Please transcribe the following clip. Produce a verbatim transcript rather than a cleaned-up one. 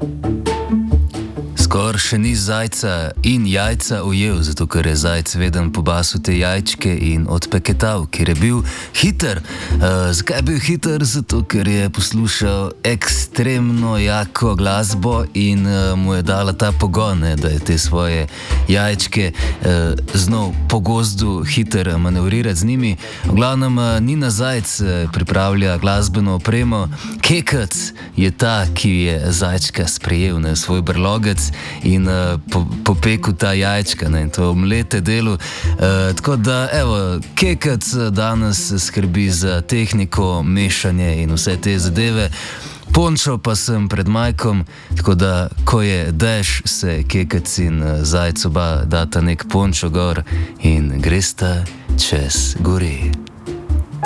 Skor še ni zajca in jajca ujel, zato ker je zajc veden pobasil te jajčke in odpeketal, ker je bil hiter. Uh, zakaj je bil hiter? Zato ker je poslušal ekstremno jako glasbo in uh, mu je dala ta pogon, ne, da je te svoje jajčke uh, znal po gozdu hiter manevrirati z njimi. V glavnem uh, Nina Zajc uh, pripravlja glasbeno opremo. Kekec je ta, ki je zajčka sprejel na svoj brlogec in uh, po, popekel ta jajčka, ne, in to omlete delu. Uh, tako da, evo, Kekec danes skrbi za tehniko, mešanje in vse te zadeve. Pončo pa sem pred majkom, tako da, ko je dež, se Kekec in uh, Zajc oba data nek pončo gor in gresta čez gori.